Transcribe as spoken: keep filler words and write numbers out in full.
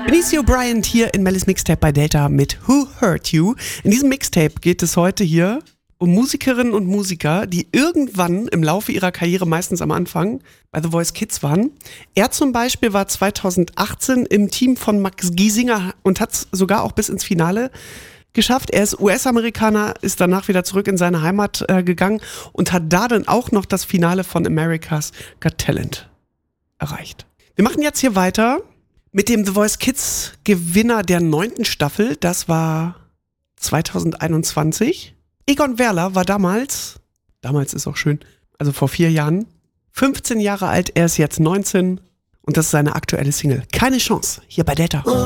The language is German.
Benicio Bryant hier in Mellis Mixtape bei Delta mit Who Hurt You. In diesem Mixtape geht es heute hier um Musikerinnen und Musiker, die irgendwann im Laufe ihrer Karriere, meistens am Anfang, bei The Voice Kids waren. Er zum Beispiel war zweitausendachtzehn im Team von Max Giesinger und hat es sogar auch bis ins Finale geschafft. Er ist U S-Amerikaner, ist danach wieder zurück in seine Heimat äh, gegangen und hat da dann auch noch das Finale von America's Got Talent erreicht. Wir machen jetzt hier weiter mit dem The Voice Kids Gewinner der neunten Staffel. Das war zweitausendeinundzwanzig. Egon Werler war damals, damals ist auch schön, also vor vier Jahren, fünfzehn Jahre alt. Er ist jetzt neunzehn und das ist seine aktuelle Single. Keine Chance, hier bei Delta.